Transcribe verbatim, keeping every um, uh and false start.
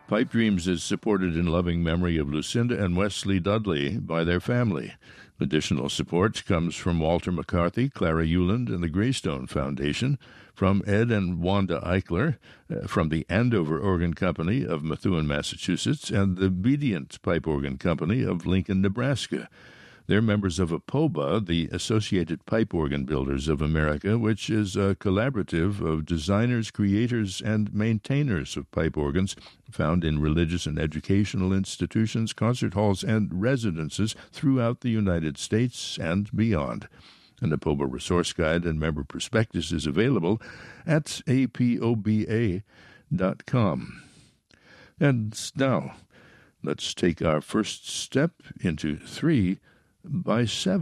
Pipe Dreams is supported in loving memory of Lucinda and Wesley Dudley by their family. Additional support comes from Walter McCarthy, Clara Euland, and the Greystone Foundation, from Ed and Wanda Eichler, uh, from the Andover Organ Company of Methuen, Massachusetts, and the Bedient Pipe Organ Company of Lincoln, Nebraska. They're members of APOBA, the Associated Pipe Organ Builders of America, which is a collaborative of designers, creators, and maintainers of pipe organs found in religious and educational institutions, concert halls, and residences throughout the United States and beyond. An APOBA resource guide and member prospectus is available at A P O B A dot com. And now, let's take our first step into three by seven.